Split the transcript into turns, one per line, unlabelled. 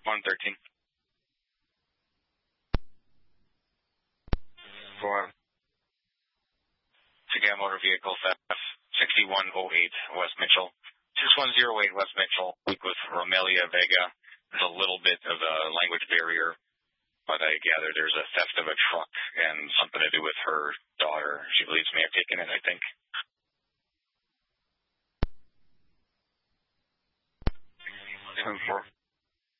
113. For Again, motor vehicle theft, 6108 West Mitchell. 6108 West Mitchell, speak with Romelia Vega. There's a little bit of a language barrier, but I gather there's a theft of a truck and something to do with her daughter. She believes may have taken it, I think. 10-4.